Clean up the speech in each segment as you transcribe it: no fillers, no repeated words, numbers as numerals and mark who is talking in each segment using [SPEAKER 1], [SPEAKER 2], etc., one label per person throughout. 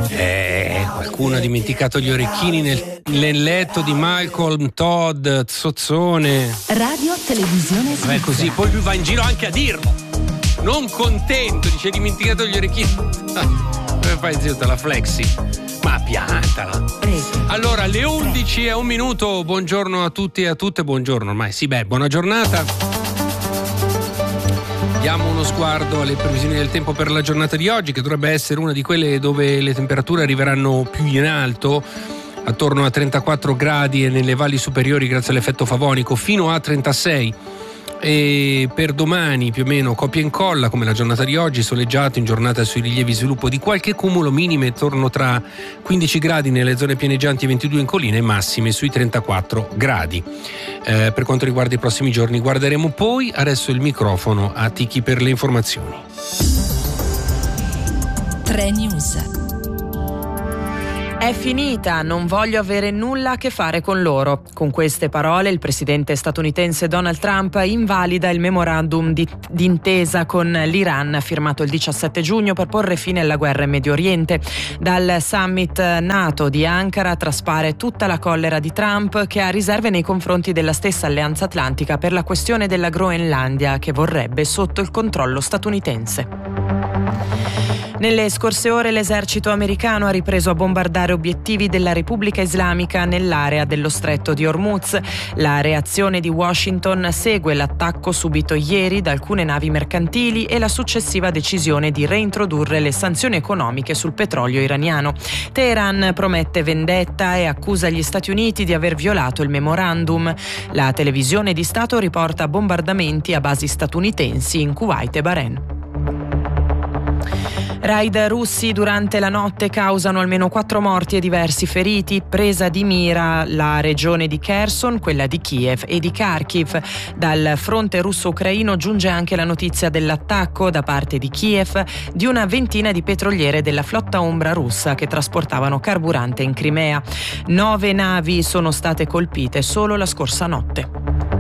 [SPEAKER 1] Qualcuno ha dimenticato gli orecchini nel letto di Malcolm Todd, zozzone.
[SPEAKER 2] Radio Televisione Svizzera.
[SPEAKER 1] Così, poi lui va in giro anche a dirlo. Non contento, dice: hai dimenticato gli orecchini. Come fai, zio, te la flexi? Ma piantala. Allora, alle 11:01. Buongiorno a tutti e a tutte. Buongiorno ormai, sì, buona giornata. Diamo uno sguardo alle previsioni del tempo per la giornata di oggi, che dovrebbe essere una di quelle dove le temperature arriveranno più in alto, attorno a 34 gradi e nelle valli superiori grazie all'effetto favonico fino a 36. E per domani più o meno copia e incolla come la giornata di oggi, soleggiato in giornata sui rilievi, sviluppo di qualche cumulo, minime attorno tra 15 gradi nelle zone pianeggianti e 22 in collina e massime sui 34 gradi. Per quanto riguarda i prossimi giorni guarderemo poi. Adesso il microfono a Tiki per le informazioni.
[SPEAKER 2] 3 News.
[SPEAKER 3] È finita, non voglio avere nulla a che fare con loro. Con queste parole il presidente statunitense Donald Trump invalida il memorandum d'intesa con l'Iran firmato il 17 giugno per porre fine alla guerra in Medio Oriente. Dal summit NATO di Ankara traspare tutta la collera di Trump, che ha riserve nei confronti della stessa Alleanza Atlantica per la questione della Groenlandia, che vorrebbe sotto il controllo statunitense. Nelle scorse ore l'esercito americano ha ripreso a bombardare obiettivi della Repubblica Islamica nell'area dello stretto di Hormuz. La reazione di Washington segue l'attacco subito ieri da alcune navi mercantili e la successiva decisione di reintrodurre le sanzioni economiche sul petrolio iraniano. Teheran promette vendetta e accusa gli Stati Uniti di aver violato il memorandum. La televisione di Stato riporta bombardamenti a basi statunitensi in Kuwait e Bahrain. Raid russi durante la notte causano almeno 4 morti e diversi feriti. Presa di mira la regione di Kherson, quella di Kiev e di Kharkiv. Dal fronte russo-ucraino giunge anche la notizia dell'attacco da parte di Kiev di una ventina di petroliere della flotta ombra russa che trasportavano carburante in Crimea. 9 navi sono state colpite solo la scorsa notte.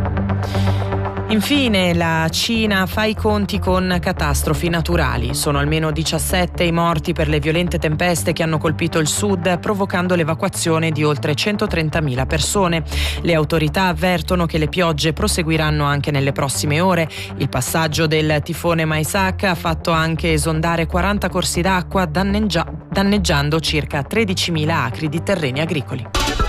[SPEAKER 3] Infine, la Cina fa i conti con catastrofi naturali. Sono almeno 17 i morti per le violente tempeste che hanno colpito il sud, provocando l'evacuazione di oltre 130.000 persone. Le autorità avvertono che le piogge proseguiranno anche nelle prossime ore. Il passaggio del tifone Maisak ha fatto anche esondare 40 corsi d'acqua, danneggiando circa 13.000 acri di terreni agricoli.